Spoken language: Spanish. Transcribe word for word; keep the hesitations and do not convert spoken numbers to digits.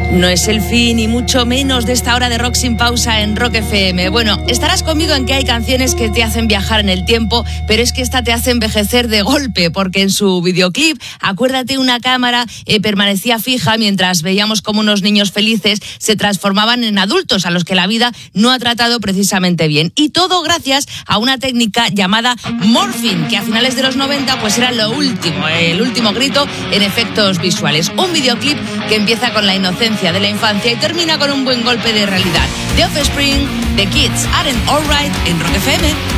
No es el fin, y mucho menos de esta hora de Rock Sin Pausa en Rock F M. Bueno, estarás conmigo en que hay canciones que te hacen viajar en el tiempo, pero es que esta te hace envejecer de golpe, porque en su videoclip, acuérdate, una cámara eh, permanecía fija mientras veíamos cómo unos niños felices se transformaban en adultos a los que la vida no ha tratado precisamente bien. Y todo gracias a una técnica llamada morphing, que a finales de los noventa pues era lo último, el último grito en efectos visuales. Un videoclip que empieza con la inocencia de la infancia y termina con un buen golpe de realidad. The Offspring, The Kids Aren't Alright en Rock F M.